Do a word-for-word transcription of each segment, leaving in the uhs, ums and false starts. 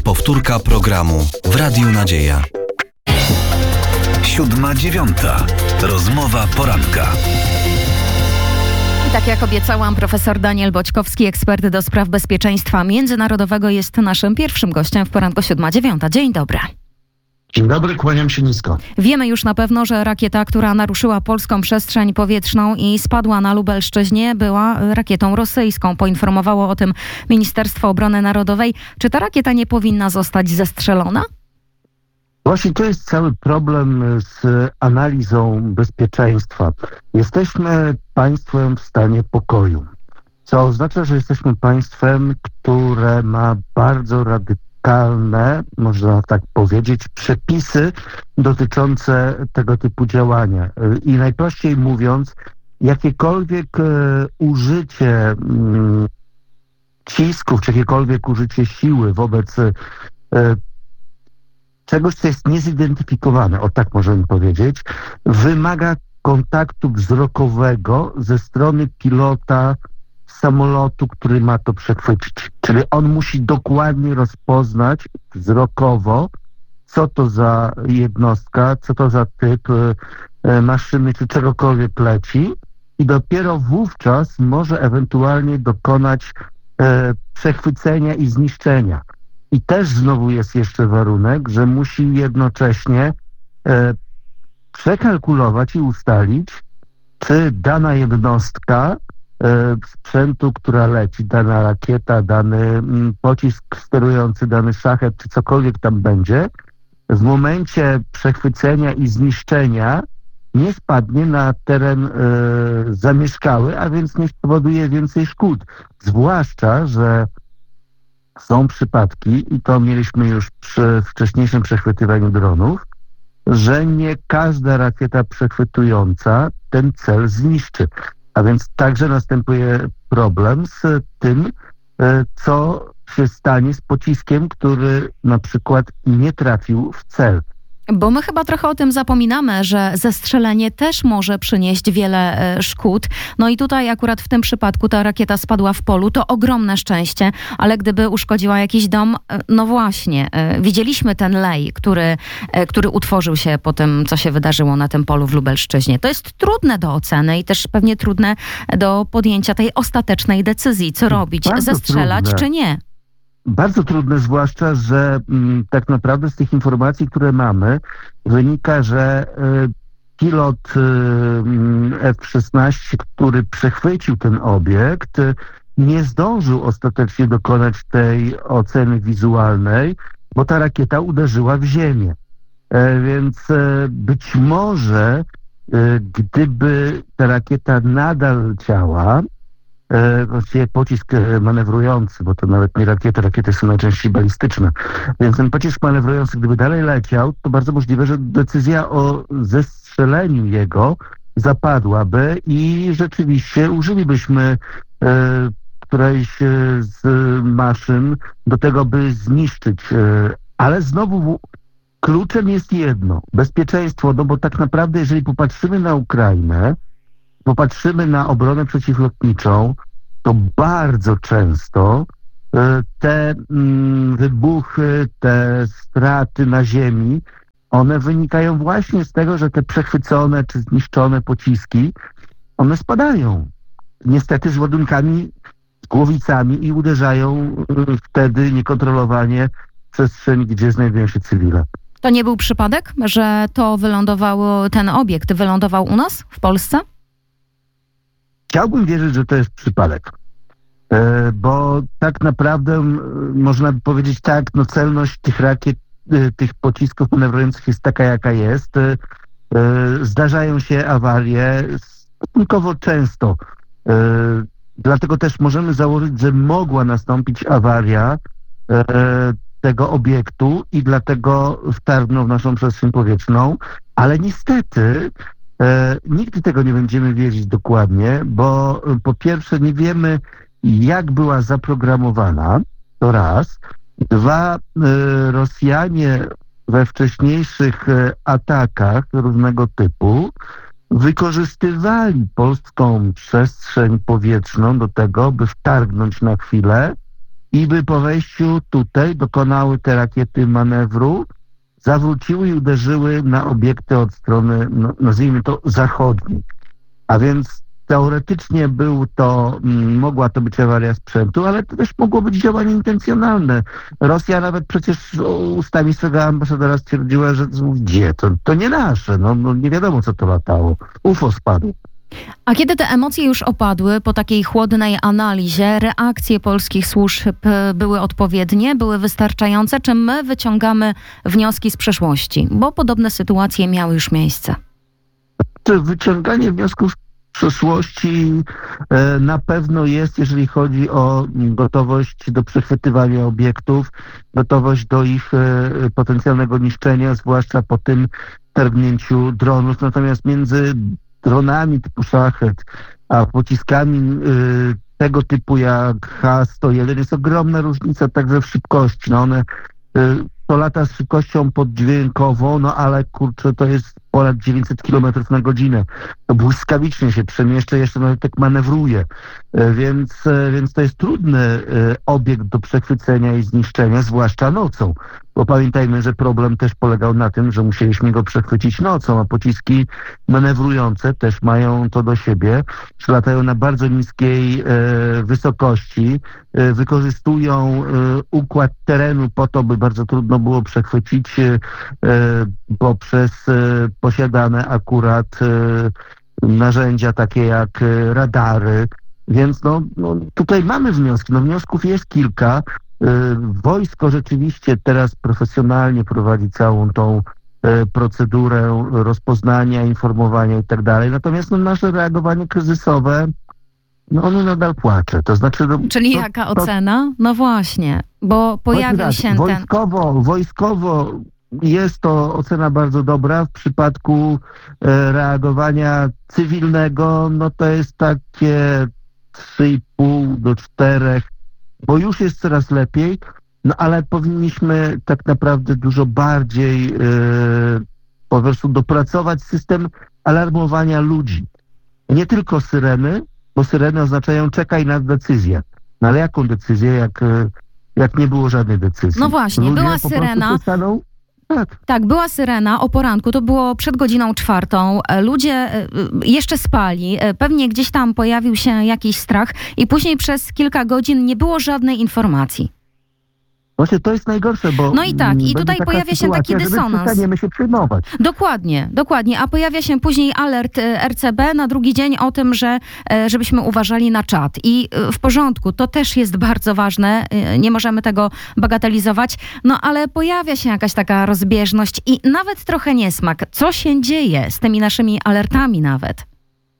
Powtórka programu w Radiu Nadzieja. Siódma dziewiąta. Rozmowa poranka. Tak jak obiecałam, profesor Daniel Boćkowski, ekspert do spraw bezpieczeństwa międzynarodowego, jest naszym pierwszym gościem w poranku siódma dziewiąta. Dzień dobry. Dzień dobry, kłaniam się nisko. Wiemy już na pewno, że rakieta, która naruszyła polską przestrzeń powietrzną i spadła na Lubelszczyźnie, była rakietą rosyjską. Poinformowało o tym Ministerstwo Obrony Narodowej. Czy ta rakieta nie powinna zostać zestrzelona? Właśnie to jest cały problem z analizą bezpieczeństwa. Jesteśmy państwem w stanie pokoju, co oznacza, że jesteśmy państwem, które ma bardzo radykalne, można tak powiedzieć, przepisy dotyczące tego typu działania. I najprościej mówiąc, jakiekolwiek e, użycie mm, cisków, czy jakiekolwiek użycie siły wobec e, czegoś, co jest niezidentyfikowane, o tak możemy powiedzieć, wymaga kontaktu wzrokowego ze strony pilota samolotu, który ma to przechwycić. Czyli on musi dokładnie rozpoznać wzrokowo, co to za jednostka, co to za typ e, maszyny, czy czegokolwiek leci, i dopiero wówczas może ewentualnie dokonać e, przechwycenia i zniszczenia. I też znowu jest jeszcze warunek, że musi jednocześnie e, przekalkulować i ustalić, czy dana jednostka e, sprzętu, która leci, dana rakieta, dany m, pocisk sterujący, dany szachet, czy cokolwiek tam będzie, w momencie przechwycenia i zniszczenia nie spadnie na teren e, zamieszkały, a więc nie spowoduje więcej szkód. Zwłaszcza, że są przypadki, i to mieliśmy już przy wcześniejszym przechwytywaniu dronów, że nie każda rakieta przechwytująca ten cel zniszczy. A więc także następuje problem z tym, co się stanie z pociskiem, który na przykład nie trafił w cel. Bo my chyba trochę o tym zapominamy, że zestrzelenie też może przynieść wiele e, szkód. No i tutaj akurat w tym przypadku ta rakieta spadła w polu, to ogromne szczęście, ale gdyby uszkodziła jakiś dom, e, no właśnie, e, widzieliśmy ten lej, który, e, który utworzył się po tym, co się wydarzyło na tym polu w Lubelszczyźnie. To jest trudne do oceny i też pewnie trudne do podjęcia tej ostatecznej decyzji, co robić, Bardzo zestrzelać trudne. czy nie. Bardzo trudne, zwłaszcza, że m, tak naprawdę z tych informacji, które mamy, wynika, że y, pilot y, F szesnaście, który przechwycił ten obiekt, y, nie zdążył ostatecznie dokonać tej oceny wizualnej, bo ta rakieta uderzyła w ziemię. E, więc e, być może, e, gdyby ta rakieta nadal leciała, właściwie pocisk manewrujący, bo to nawet nie rakiety, rakiety są najczęściej balistyczne. Więc ten pocisk manewrujący, gdyby dalej leciał, to bardzo możliwe, że decyzja o zestrzeleniu jego zapadłaby i rzeczywiście użylibyśmy e, którejś z maszyn do tego, by zniszczyć. E, ale znowu kluczem jest jedno, bezpieczeństwo, no bo tak naprawdę, jeżeli popatrzymy na Ukrainę, popatrzymy na obronę przeciwlotniczą, to bardzo często te wybuchy, te straty na ziemi, one wynikają właśnie z tego, że te przechwycone czy zniszczone pociski, one spadają. Niestety z ładunkami, z głowicami i uderzają wtedy niekontrolowanie w przestrzeń, gdzie znajdują się cywile. To nie był przypadek, że to wylądowało, ten obiekt wylądował u nas w Polsce? Chciałbym wierzyć, że to jest przypadek, bo tak naprawdę można by powiedzieć tak, no celność tych rakiet, tych pocisków manewrujących jest taka, jaka jest. Zdarzają się awarie stosunkowo często. Dlatego też możemy założyć, że mogła nastąpić awaria tego obiektu i dlatego wtargnął w naszą przestrzeń powietrzną, ale niestety E, nigdy tego nie będziemy wiedzieć dokładnie, bo po pierwsze nie wiemy, jak była zaprogramowana, to raz. Dwa, e, Rosjanie we wcześniejszych e, atakach różnego typu wykorzystywali polską przestrzeń powietrzną do tego, by wtargnąć na chwilę i by po wejściu tutaj dokonały te rakiety manewru, zawróciły i uderzyły na obiekty od strony, no, nazwijmy to, zachodniej. A więc teoretycznie był to, m, mogła to być awaria sprzętu, ale to też mogło być działanie intencjonalne. Rosja nawet przecież ustami swego ambasadora stwierdziła, że gdzie, to, to nie nasze, no, no nie wiadomo co to latało. U F O spadł. A kiedy te emocje już opadły, po takiej chłodnej analizie, reakcje polskich służb były odpowiednie, były wystarczające? Czy my wyciągamy wnioski z przeszłości? Bo podobne sytuacje miały już miejsce. To wyciąganie wniosków z przeszłości e, na pewno jest, jeżeli chodzi o gotowość do przechwytywania obiektów, gotowość do ich e, potencjalnego niszczenia, zwłaszcza po tym targnięciu dronów. Natomiast między dronami typu Szachet, a pociskami y, tego typu jak H sto jeden jest ogromna różnica także w szybkości. No one, y, to lata z szybkością poddźwiękową, no ale kurczę, to jest ponad dziewięćset kilometrów na godzinę. To błyskawicznie się przemieszcza, jeszcze nawet tak manewruje. Y, więc, y, więc to jest trudny y, obiekt do przechwycenia i zniszczenia, zwłaszcza nocą. Bo pamiętajmy, że problem też polegał na tym, że musieliśmy go przechwycić nocą, a pociski manewrujące też mają to do siebie, że latają na bardzo niskiej e, wysokości, e, wykorzystują e, układ terenu po to, by bardzo trudno było przechwycić e, poprzez e, posiadane akurat e, narzędzia takie jak e, radary. Więc no, no, tutaj mamy wnioski, no wniosków jest kilka. Wojsko rzeczywiście teraz profesjonalnie prowadzi całą tą procedurę rozpoznania, informowania i tak dalej. Natomiast no, nasze reagowanie kryzysowe, no ono nadal płacze. To znaczy, no, Czyli to, jaka to, ocena? No właśnie, bo pojawił raz, się ten... Wojskowo, wojskowo jest to ocena bardzo dobra. W przypadku e, reagowania cywilnego, no to jest takie trzy i pół do czterech, bo już jest coraz lepiej, no ale powinniśmy tak naprawdę dużo bardziej yy, po prostu dopracować system alarmowania ludzi. Nie tylko syreny, bo syreny oznaczają czekaj na decyzję. No ale jaką decyzję, jak, jak nie było żadnej decyzji? No właśnie, Ludzie była po syrena. prostu przestaną. Tak. Tak, była syrena o poranku, to było przed godziną czwartą. Ludzie jeszcze spali, pewnie gdzieś tam pojawił się jakiś strach i później przez kilka godzin nie było żadnej informacji. Właśnie to jest najgorsze, bo No i tak, i będzie tutaj taka pojawia się taki sytuacja, że my dysonans. przestaniemy się przejmować. Dokładnie, dokładnie. A pojawia się później alert R C B na drugi dzień o tym, że żebyśmy uważali na czat. I w porządku, to też jest bardzo ważne, nie możemy tego bagatelizować, no ale pojawia się jakaś taka rozbieżność i nawet trochę niesmak. Co się dzieje z tymi naszymi alertami nawet?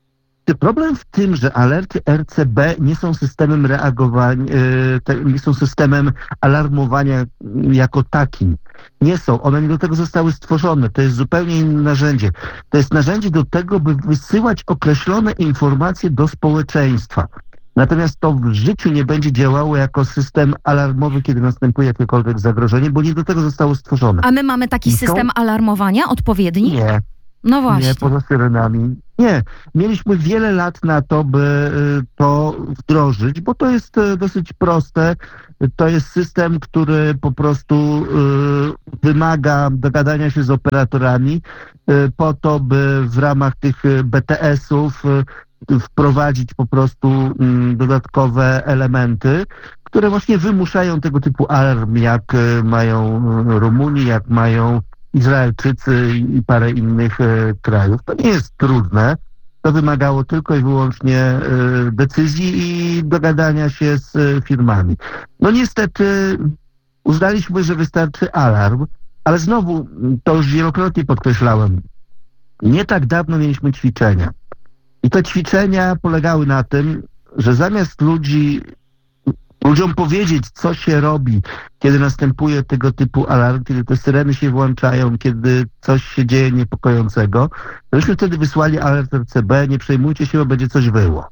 Problem w tym, że alerty R C B nie są systemem reagowania, nie są systemem alarmowania jako takim. Nie są. One nie do tego zostały stworzone. To jest zupełnie inne narzędzie. To jest narzędzie do tego, by wysyłać określone informacje do społeczeństwa. Natomiast to w życiu nie będzie działało jako system alarmowy, kiedy następuje jakiekolwiek zagrożenie, bo nie do tego zostało stworzone. A my mamy taki I to- system alarmowania odpowiedni? Nie. No właśnie. Nie, poza syrenami. Nie. Mieliśmy wiele lat na to, by y, to wdrożyć, bo to jest y, dosyć proste. To jest system, który po prostu y, wymaga dogadania się z operatorami y, po to, by w ramach tych y, B T S-ów y, wprowadzić po prostu y, dodatkowe elementy, które właśnie wymuszają tego typu alarm, jak y, mają y, Rumuni, jak mają Izraelczycy i parę innych e, krajów. To nie jest trudne. To wymagało tylko i wyłącznie e, decyzji i dogadania się z e, firmami. No niestety uznaliśmy, że wystarczy alarm, ale znowu, to już wielokrotnie podkreślałem, nie tak dawno mieliśmy ćwiczenia. I te ćwiczenia polegały na tym, że zamiast ludzi ludziom powiedzieć, co się robi, kiedy następuje tego typu alarm, kiedy te syreny się włączają, kiedy coś się dzieje niepokojącego, myśmy wtedy wysłali alert R C B, nie przejmujcie się, bo będzie coś wyło.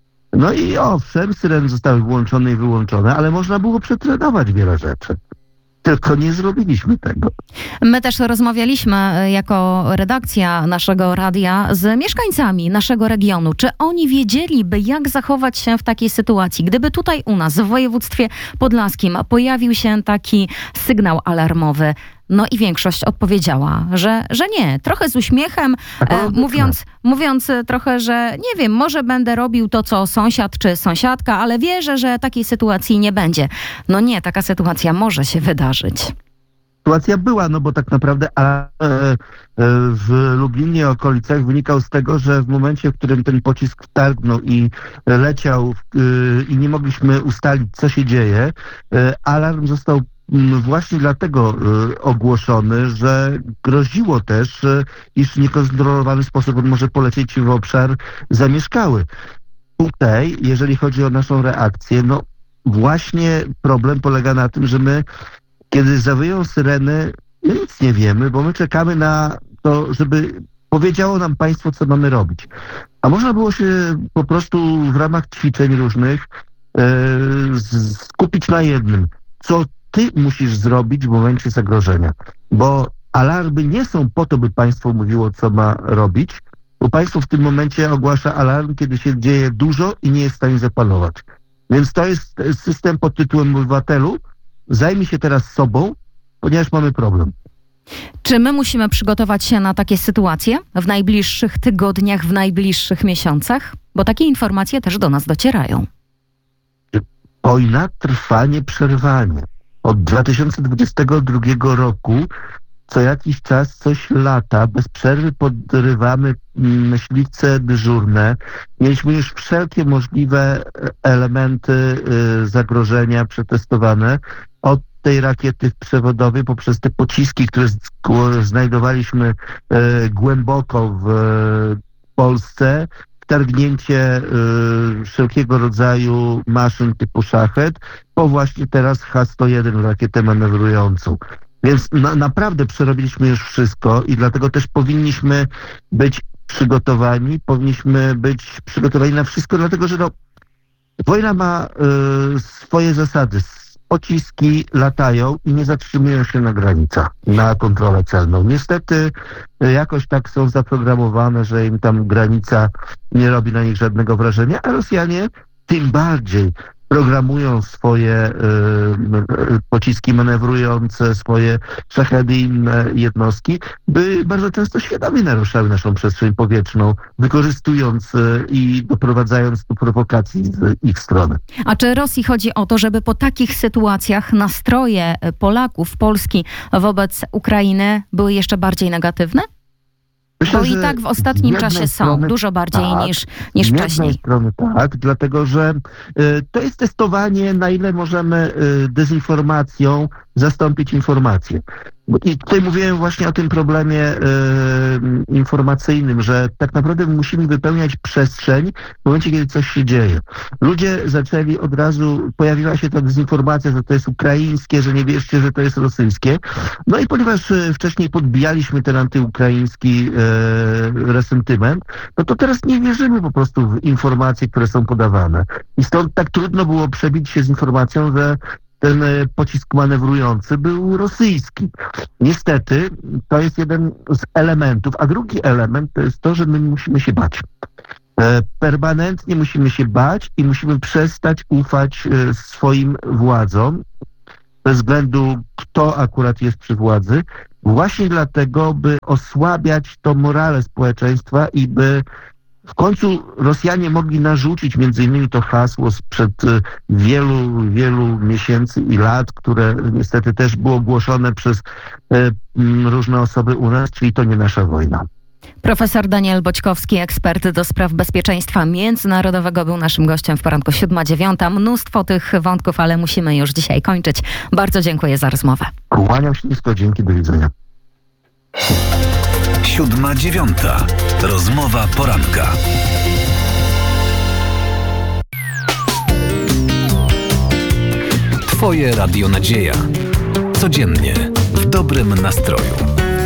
No i owszem, syreny zostały włączone i wyłączone, ale można było przetrenować wiele rzeczy. tylko nie zrobiliśmy tego. My też rozmawialiśmy jako redakcja naszego radia z mieszkańcami naszego regionu. Czy oni wiedzieliby, jak zachować się w takiej sytuacji? Gdyby tutaj u nas w województwie podlaskim pojawił się taki sygnał alarmowy, no i większość odpowiedziała, że, że nie. Trochę z uśmiechem, e, mówiąc, mówiąc trochę, że nie wiem, może będę robił to, co sąsiad czy sąsiadka, ale wierzę, że takiej sytuacji nie będzie. No nie, taka sytuacja może się wydarzyć. Sytuacja była, no bo tak naprawdę a, e, e, w Lublinie, okolicach wynikał z tego, że w momencie, w którym ten pocisk targnął i leciał e, i nie mogliśmy ustalić, co się dzieje, e, alarm został właśnie dlatego y, ogłoszony, że groziło też, y, iż w niekontrolowany sposób on może polecieć w obszar zamieszkały. Tutaj, jeżeli chodzi o naszą reakcję, no właśnie problem polega na tym, że my, kiedy zawyją syreny, no nic nie wiemy, bo my czekamy na to, żeby powiedziało nam państwo, co mamy robić. A można było się po prostu w ramach ćwiczeń różnych y, skupić na jednym, co ty musisz zrobić w momencie zagrożenia, bo alarmy nie są po to, by państwo mówiło, co ma robić, bo państwo w tym momencie ogłasza alarm, kiedy się dzieje dużo i nie jest w stanie zapanować. Więc to jest system pod tytułem obywatelu, zajmij się teraz sobą, ponieważ mamy problem. Czy my musimy przygotować się na takie sytuacje w najbliższych tygodniach, w najbliższych miesiącach? Bo takie informacje też do nas docierają. Wojna trwa nieprzerwanie. Od dwa tysiące dwudziestego drugiego roku co jakiś czas coś lata, bez przerwy podrywamy myśliwce dyżurne. Mieliśmy już wszelkie możliwe elementy y, zagrożenia przetestowane. Od tej rakiety przewodowej poprzez te pociski, które sk- znajdowaliśmy y, głęboko w y, Polsce, wtargnięcie y, wszelkiego rodzaju maszyn typu szachet, po właśnie teraz H sto jeden rakietę manewrującą. Więc na, naprawdę przerobiliśmy już wszystko i dlatego też powinniśmy być przygotowani, powinniśmy być przygotowani na wszystko, dlatego że no, wojna ma y, swoje zasady. Pociski latają i nie zatrzymują się na granicach, na kontrolę celną. Niestety jakoś tak są zaprogramowane, że im tam granica nie robi na nich żadnego wrażenia, a Rosjanie tym bardziej programują swoje y, pociski manewrujące, swoje szachedy i inne jednostki, by bardzo często świadomie naruszały naszą przestrzeń powietrzną, wykorzystując y, i doprowadzając do prowokacji z ich strony. A czy Rosji chodzi o to, żeby po takich sytuacjach nastroje Polaków, Polski wobec Ukrainy były jeszcze bardziej negatywne? Myślę, Bo i tak w ostatnim czasie strony, są, dużo bardziej tak, niż, niż z jednej wcześniej. strony tak, dlatego że y, to jest testowanie, na ile możemy y, dezinformacją zastąpić informację. I tutaj mówiłem właśnie o tym problemie y, informacyjnym, że tak naprawdę musimy wypełniać przestrzeń w momencie, kiedy coś się dzieje. Ludzie zaczęli od razu, pojawiła się ta dezinformacja, że to jest ukraińskie, że nie wierzcie, że to jest rosyjskie. No i ponieważ y, wcześniej podbijaliśmy ten antyukraiński y, resentyment, no to teraz nie wierzymy po prostu w informacje, które są podawane. I stąd tak trudno było przebić się z informacją, że ten pocisk manewrujący był rosyjski. Niestety to jest jeden z elementów, a drugi element to jest to, że my musimy się bać. Permanentnie musimy się bać i musimy przestać ufać swoim władzom, bez względu kto akurat jest przy władzy, właśnie dlatego, by osłabiać to morale społeczeństwa i by w końcu Rosjanie mogli narzucić między innymi to hasło sprzed wielu, wielu miesięcy i lat, które niestety też było głoszone przez e, różne osoby u nas, czyli to nie nasza wojna. Profesor Daniel Boćkowski, ekspert do spraw bezpieczeństwa międzynarodowego, był naszym gościem w poranku siódma dziewiąta. Mnóstwo tych wątków, ale musimy już dzisiaj kończyć. Bardzo dziękuję za rozmowę. Kłaniam się nisko, dzięki, do widzenia. Siódma dziewiąta. Rozmowa poranka. Twoje Radio Nadzieja. Codziennie w dobrym nastroju.